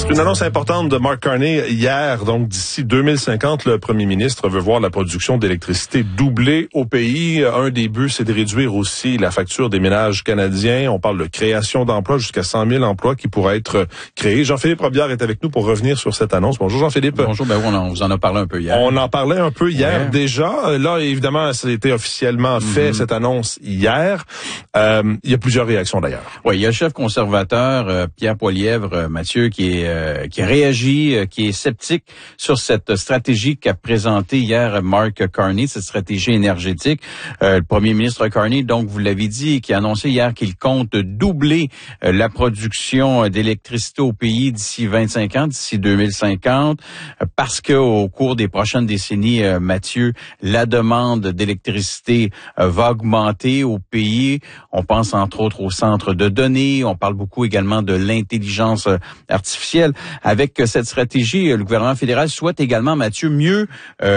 C'est une annonce importante de Mark Carney hier. Donc, d'ici 2050, le premier ministre veut voir la production d'électricité doubler au pays. Un des buts, c'est de réduire aussi la facture des ménages canadiens. On parle de création d'emplois, jusqu'à 100 000 emplois qui pourraient être créés. Jean-Philippe Robillard est avec nous pour revenir sur cette annonce. Bonjour Jean-Philippe. Bonjour, on vous en a parlé un peu hier. On en parlait un peu hier déjà. Là, évidemment, ça a été officiellement fait, cette annonce hier. Il y a plusieurs réactions d'ailleurs. Oui, il y a le chef conservateur, Pierre Poilievre, Mathieu, qui réagit, qui est sceptique sur cette stratégie qu'a présentée hier Mark Carney, cette stratégie énergétique. Le premier ministre Carney, donc vous l'avez dit, qui a annoncé hier qu'il compte doubler la production d'électricité au pays d'ici 25 ans, d'ici 2050, parce que au cours des prochaines décennies, Mathieu, la demande d'électricité va augmenter au pays. On pense entre autres au centre de données, on parle beaucoup également de l'intelligence artificielle. Avec cette stratégie, le gouvernement fédéral souhaite également, Mathieu, mieux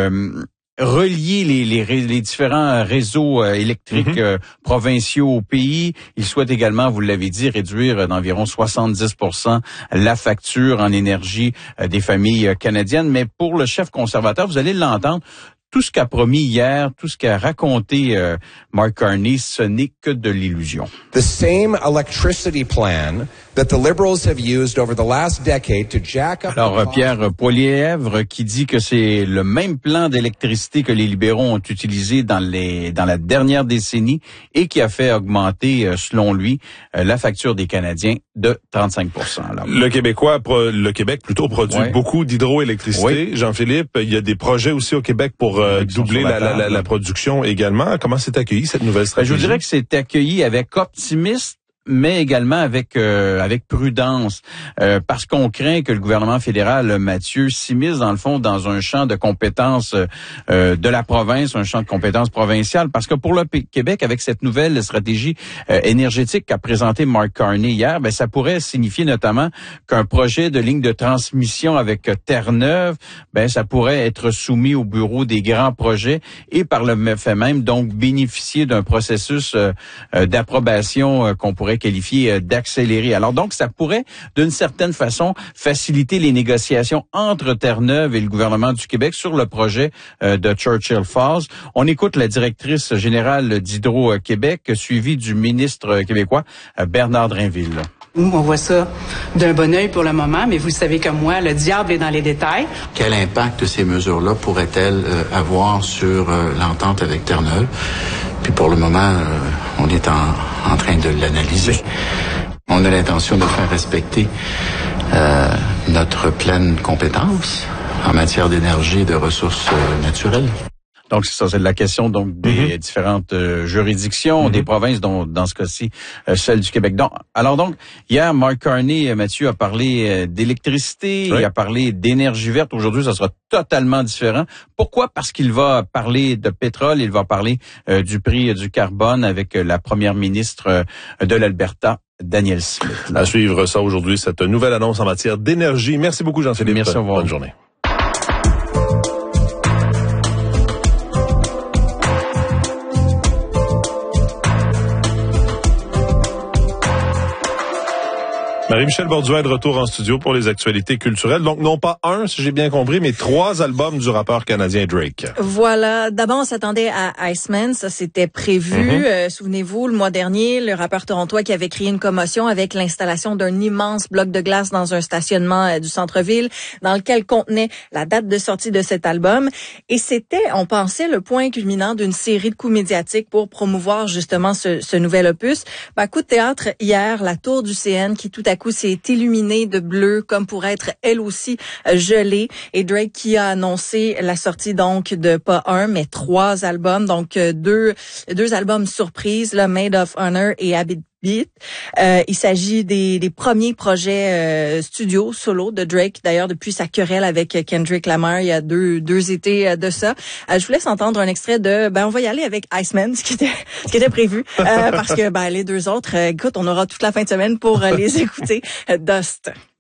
relier les différents réseaux électriques provinciaux au pays. Il souhaite également, vous l'avez dit, réduire d'environ 70% la facture en énergie des familles canadiennes. Mais pour le chef conservateur, vous allez l'entendre, tout ce qu'a promis hier, tout ce qu'a raconté Mark Carney, ce n'est que de l'illusion. The same electricity plan that the Liberals have used over the last decade to jack up. Alors, Pierre Poilievre qui dit que c'est le même plan d'électricité que les libéraux ont utilisé dans la dernière décennie et qui a fait augmenter, selon lui, la facture des Canadiens de 35%. Alors, le Québec produit beaucoup d'hydroélectricité. Oui. Jean-Philippe, il y a des projets aussi au Québec pour doubler la production également. Comment c'est accueilli cette nouvelle stratégie? Je vous dirais que c'est accueilli avec optimisme, mais également avec prudence, parce qu'on craint que le gouvernement fédéral, Mathieu, s'immisce dans le fond dans un champ de compétences de la province, un champ de compétences provinciales, parce que pour le Québec, avec cette nouvelle stratégie énergétique qu'a présentée Mark Carney hier, ça pourrait signifier notamment qu'un projet de ligne de transmission avec Terre-Neuve, ça pourrait être soumis au bureau des grands projets et par le fait même donc bénéficier d'un processus d'approbation qu'on pourrait qualifié d'accéléré. Alors donc, ça pourrait, d'une certaine façon, faciliter les négociations entre Terre-Neuve et le gouvernement du Québec sur le projet de Churchill Falls. On écoute la directrice générale d'Hydro-Québec, suivie du ministre québécois, Bernard Drinville. Nous, on voit ça d'un bon œil pour le moment, mais vous savez comme moi, le diable est dans les détails. Quel impact ces mesures-là pourraient-elles avoir sur l'entente avec Terre-Neuve? Puis pour le moment, on est en train de l'analyser. On a l'intention de faire respecter notre pleine compétence en matière d'énergie et de ressources naturelles. Donc, c'est la question donc des différentes juridictions, des provinces, dont dans ce cas-ci, celle du Québec. Donc, hier, Mark Carney, Mathieu, a parlé d'électricité, il a parlé d'énergie verte. Aujourd'hui, ça sera totalement différent. Pourquoi? Parce qu'il va parler de pétrole, il va parler du prix du carbone avec la première ministre de l'Alberta, Danielle Smith. À suivre ça aujourd'hui, cette nouvelle annonce en matière d'énergie. Merci beaucoup, Jean-Philippe. Merci, au revoir. Bonne journée. Marie-Michel Borduin est de retour en studio pour les actualités culturelles. Donc, non pas un, si j'ai bien compris, mais 3 albums du rappeur canadien Drake. Voilà. D'abord, on s'attendait à Iceman. Ça, c'était prévu. Souvenez-vous, le mois dernier, le rappeur torontois qui avait créé une commotion avec l'installation d'un immense bloc de glace dans un stationnement du centre-ville dans lequel contenait la date de sortie de cet album. Et c'était, on pensait, le point culminant d'une série de coups médiatiques pour promouvoir justement ce nouvel opus. Coup de théâtre hier, la tour du CN qui tout à coup s'est illuminée de bleu comme pour être elle aussi gelée. Et Drake qui a annoncé la sortie donc de pas un mais 3 albums, donc deux albums surprises, là, Made of Honor et Habit Beat. Il s'agit des premiers projets studio solo de Drake, d'ailleurs depuis sa querelle avec Kendrick Lamar il y a deux étés de ça. Je vous laisse entendre un extrait de on va y aller avec Iceman, ce qui était prévu parce que les 2 autres, écoute, on aura toute la fin de semaine pour les écouter. Dust.